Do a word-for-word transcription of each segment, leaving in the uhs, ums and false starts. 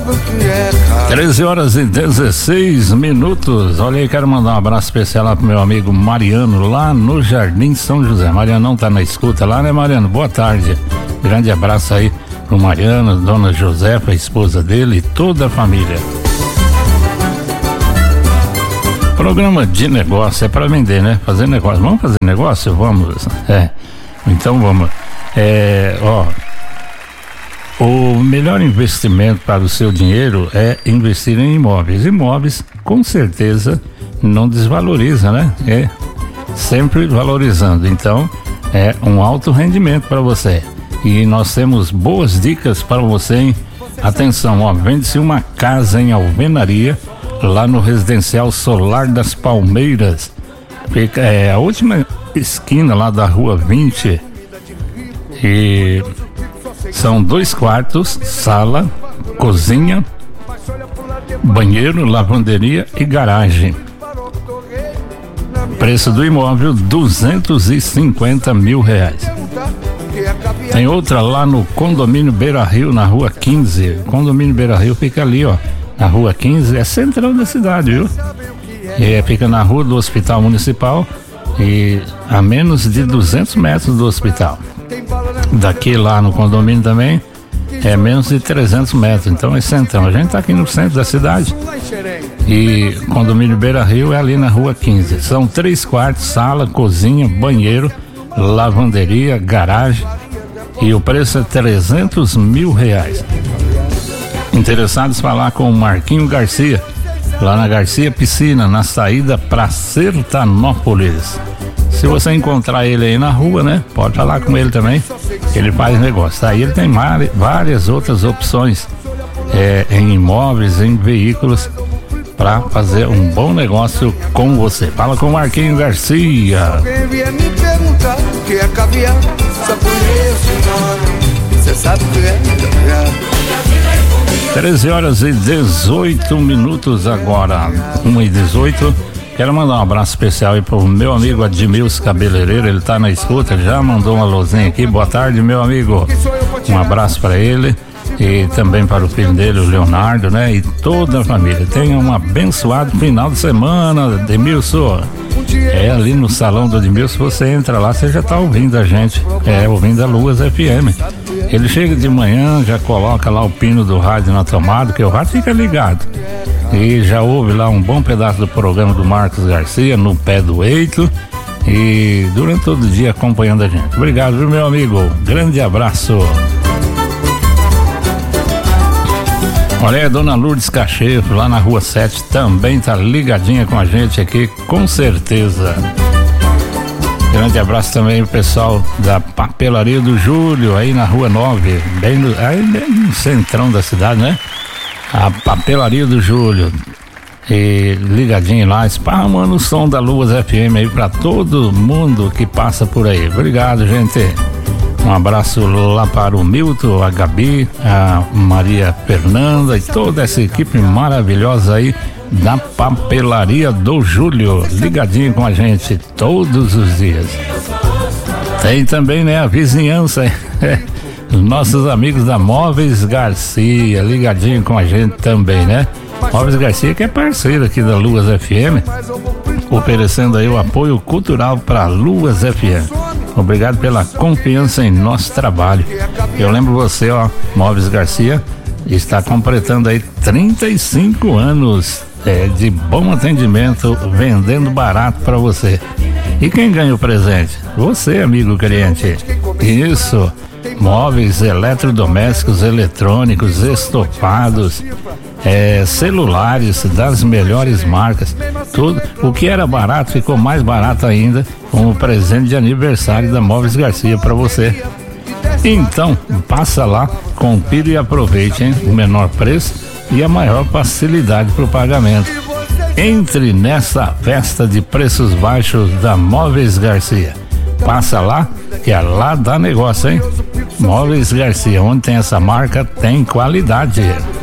treze horas e dezesseis minutos. Olha aí, quero mandar um abraço especial lá pro meu amigo Mariano, lá no Jardim São José. Mariano não tá na escuta lá, né, Mariano? Boa tarde. Grande abraço aí pro Mariano, dona Josefa, a esposa dele e toda a família. Programa de negócio é para vender, né? Fazer negócio. Vamos fazer negócio? Vamos. É. Então vamos. É, ó. O melhor investimento para o seu dinheiro é investir em imóveis. Imóveis, com certeza, não desvaloriza, né? É sempre valorizando. Então, é um alto rendimento para você. E nós temos boas dicas para você, hein? Atenção, ó, vende-se uma casa em alvenaria, lá no Residencial Solar das Palmeiras. Fica, é a última esquina lá da Rua vinte. E são dois quartos, sala, cozinha, banheiro, lavanderia e garagem. Preço do imóvel duzentos e cinquenta mil reais. Tem outra lá no Condomínio Beira Rio, na Rua quinze. O Condomínio Beira Rio fica ali, ó, na Rua quinze, é central da cidade, viu? E fica na Rua do Hospital Municipal e a menos de duzentos metros do hospital. Daqui lá no condomínio também é menos de trezentos metros, então é central. A gente está aqui no centro da cidade e o condomínio Beira Rio é ali na Rua quinze. São três quartos, sala, cozinha, banheiro, lavanderia, garagem e o preço é trezentos mil reais. Interessados, falar com o Marquinho Garcia, lá na Garcia Piscina, na saída para Sertanópolis. Se você encontrar ele aí na rua, né? Pode falar com ele também, ele faz negócio. Aí ele tem várias outras opções é, em imóveis, em veículos, para fazer um bom negócio com você. Fala com o Marquinho Garcia. Alguém vier me perguntar o que é caviar, só conheço o nome, cê sabe o que é caviar. treze horas e dezoito minutos agora, uma e dezoito. Quero mandar um abraço especial aí pro meu amigo Admilson Cabeleireiro, ele tá na escuta, já mandou uma luzinha aqui. Boa tarde, meu amigo. Um abraço para ele e também para o filho dele, o Leonardo, né? E toda a família. Tenha um abençoado final de semana, Admilson. É ali no salão do Admilson, você entra lá, você já tá ouvindo a gente, é, ouvindo a Luas F M. Ele chega de manhã, já coloca lá o pino do rádio na tomada, que o rádio fica ligado. E já ouve lá um bom pedaço do programa do Marcos Garcia, No Pé do Eito. E durante todo o dia acompanhando a gente. Obrigado, viu, meu amigo? Grande abraço. Olha aí, a dona Lourdes Cacheiro, lá na Rua sete, também tá ligadinha com a gente aqui, com certeza. Grande abraço também pro pessoal da Papelaria do Júlio, aí na Rua nove, bem no, aí bem no centrão da cidade, né? A Papelaria do Júlio. E ligadinho lá, esparramando o som da Luas F M aí pra todo mundo que passa por aí. Obrigado, gente. Um abraço lá para o Milton, a Gabi, a Maria Fernanda e toda essa equipe maravilhosa aí da Papelaria do Júlio, ligadinho com a gente todos os dias. Tem também, né, a vizinhança, os nossos amigos da Móveis Garcia, ligadinho com a gente também, né? Móveis Garcia, que é parceiro aqui da Luas F M, oferecendo aí o apoio cultural para Luas F M. Obrigado pela confiança em nosso trabalho. Eu lembro você, ó, Móveis Garcia está completando aí trinta e cinco anos é, de bom atendimento, vendendo barato para você. E quem ganha o presente? Você, amigo cliente. Isso, móveis eletrodomésticos, eletrônicos, estofados, é, celulares das melhores marcas, tudo. O que era barato ficou mais barato ainda, com o presente de aniversário da Móveis Garcia para você. Então, passa lá, confira e aproveite, hein? O menor preço e a maior facilidade para o pagamento. Entre nessa festa de preços baixos da Móveis Garcia. Passa lá, que é lá dá negócio, hein? Móveis Garcia, onde tem essa marca, tem qualidade.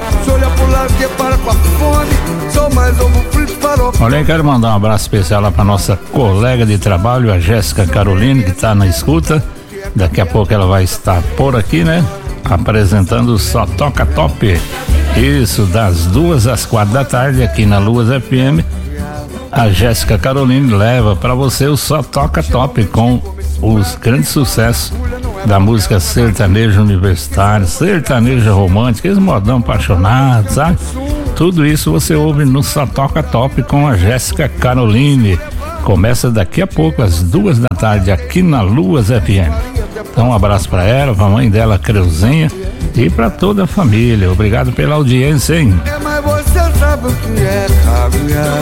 Olha, eu quero mandar um abraço especial lá para nossa colega de trabalho, a Jéssica Caroline, que está na escuta. Daqui a pouco ela vai estar por aqui, né? Apresentando o Só Toca Top. Isso, das duas às quatro da tarde aqui na Luas F M. A Jéssica Caroline leva para você o Só Toca Top com os grandes sucessos da música sertaneja universitária, sertaneja romântica, esse modão apaixonado, sabe? Tudo isso você ouve no Só Toca Top com a Jéssica Caroline. Começa daqui a pouco, às duas da tarde, aqui na Luas F M. Então, um abraço para ela, pra mãe dela, Creuzinha, e para toda a família. Obrigado pela audiência, hein? É, mas você sabe o que é caviar.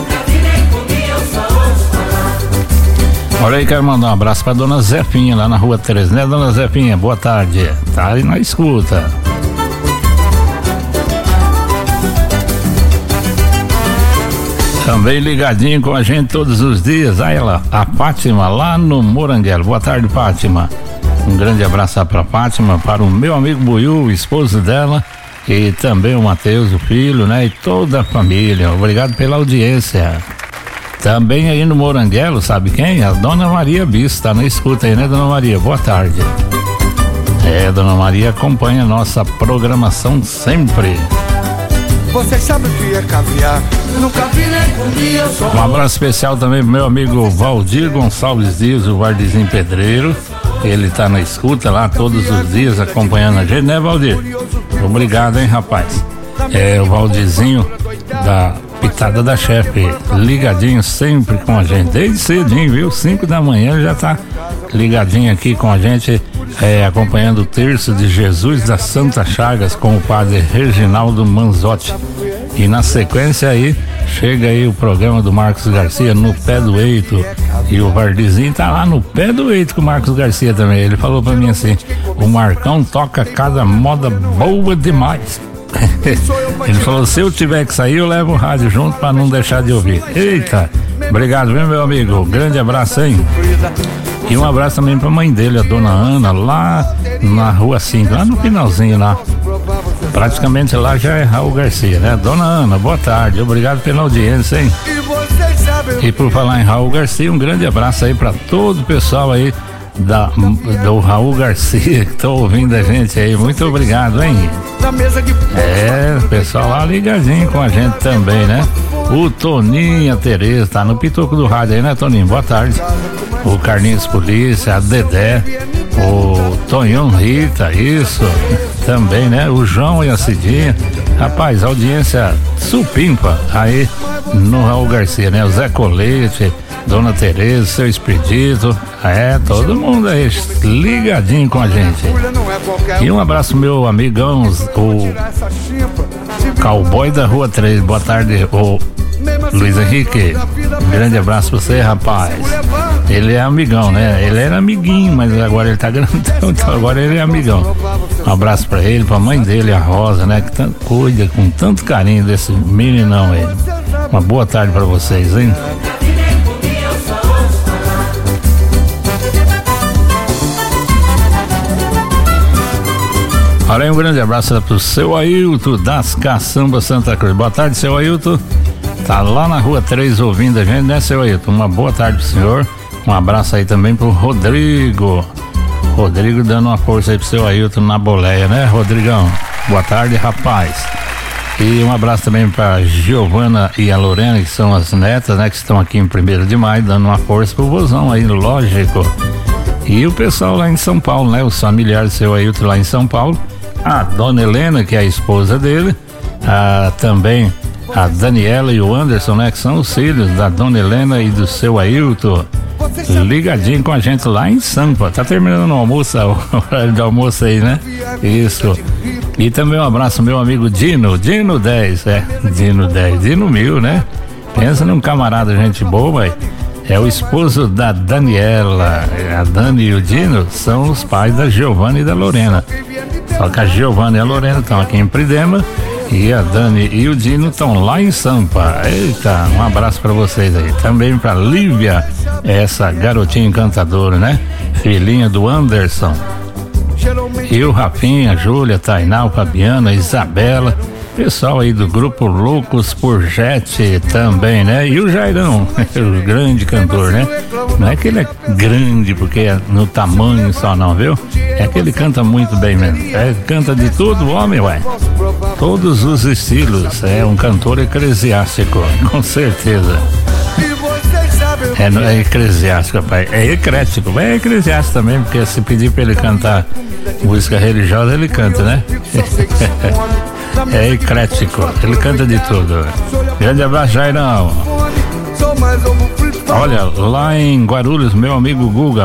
Olha aí, quero mandar um abraço pra dona Zefinha, lá na rua treze, né, dona Zefinha? Boa tarde. Tá aí na escuta. Também ligadinho com a gente todos os dias. Aí ela, a Fátima, lá no Moranguelo. Boa tarde, Fátima. Um grande abraço pra Fátima, para o meu amigo Buiú, o esposo dela, e também o Matheus, o filho, né? E toda a família. Obrigado pela audiência. Também aí no Moranguelo, sabe quem? A dona Maria Bis, tá na escuta aí, né, dona Maria? Boa tarde. É, dona Maria acompanha a nossa programação sempre. Você sabe o que é caviar? Nunca vi nem comi, eu sou. Um abraço especial também pro meu amigo Valdir Gonçalves Dias, o Vardizinho Pedreiro. Ele tá na escuta lá todos os dias acompanhando a gente, né, Valdir? Obrigado, hein, rapaz. É o Valdirzinho da Pitada da Chefe, ligadinho sempre com a gente, desde cedinho, viu? cinco da manhã já tá ligadinho aqui com a gente, é, acompanhando o terço de Jesus das Santas Chagas com o padre Reginaldo Manzotti. E na sequência aí, chega aí o programa do Marcos Garcia, No Pé do Eito. E o Vardizinho tá lá no pé do eito com o Marcos Garcia também. Ele falou pra mim assim: o Marcão toca cada moda boa demais. Ele falou: se eu tiver que sair, eu levo o rádio junto pra não deixar de ouvir. Eita, obrigado, viu, meu amigo? Grande abraço, hein? E um abraço também pra mãe dele, a dona Ana, lá na rua cinco, lá no finalzinho lá. Praticamente lá já é Raul Garcia, né? Dona Ana, boa tarde, obrigado pela audiência, hein? E por falar em Raul Garcia, um grande abraço aí pra todo o pessoal aí da, do Raul Garcia que tá ouvindo a gente aí. Muito obrigado, hein? É, o pessoal lá ligadinho com a gente também, né? O Toninho, a Tereza, tá no pitoco do rádio aí, né, Toninho? Boa tarde. O Carlinhos Polícia, a Dedé, o Tonhão Rita, isso, também, né? O João e a Cidinha. Rapaz, audiência supimpa aí no Raul Garcia, né? O Zé Colete, Dona Tereza, seu Expedito, é, todo mundo aí ligadinho com a gente. E um abraço meu amigão, o Cowboy da Rua três, boa tarde, o Luiz Henrique, um grande abraço pra você, rapaz. Ele é amigão, né? Ele era amiguinho, mas agora ele tá grandão, então agora ele é amigão. Um abraço pra ele, pra mãe dele, a Rosa, né? Que tanto, cuida com tanto carinho desse meninão aí. Uma boa tarde pra vocês, hein? Olha aí, um grande abraço pro seu Ailton das Caçambas Santa Cruz. Boa tarde, seu Ailton. Tá lá na Rua três ouvindo a gente, né, seu Ailton? Uma boa tarde pro senhor. Um abraço aí também pro Rodrigo. Rodrigo dando uma força aí pro seu Ailton na boleia, né, Rodrigão? Boa tarde, rapaz. E um abraço também pra Giovana e a Lorena, que são as netas, né, que estão aqui em primeiro de maio, dando uma força pro vozão aí, lógico. E o pessoal lá em São Paulo, né, os familiares do seu Ailton lá em São Paulo. A dona Helena, que é a esposa dele, a, também a Daniela e o Anderson, né, que são os filhos da dona Helena e do seu Ailton, ligadinho com a gente lá em Sampa. Tá terminando o almoço, o horário do almoço aí, né? Isso. E também um abraço meu amigo Dino, Dino dez, é, Dino dez, Dino mil, né? Pensa num camarada, gente boa, aí. É o esposo da Daniela. A Dani e o Dino são os pais da Giovana e da Lorena. Só que a Giovana e a Lorena estão aqui em Pridema e a Dani e o Dino estão lá em Sampa. Eita, um abraço pra vocês aí. Também pra Lívia, essa garotinha encantadora, né? Filhinha do Anderson. E o Rafinha, a Júlia, a Tainá, o Fabiano, a Isabela Pessoal aí do grupo Loucos por Jet também, né? E o Jairão, o grande cantor, né? Não é que ele é grande porque é no tamanho só não, viu? É que ele canta muito bem mesmo. É, canta de tudo, homem, ué. Todos os estilos. É um cantor eclesiástico, com certeza. É, não é eclesiástico, rapaz. É eclético, é eclesiástico também, porque se pedir pra ele cantar música religiosa, ele canta, né? É eclético, ele canta de tudo. Grande abraço, Jairão. Olha, lá em Guarulhos, meu amigo Guga,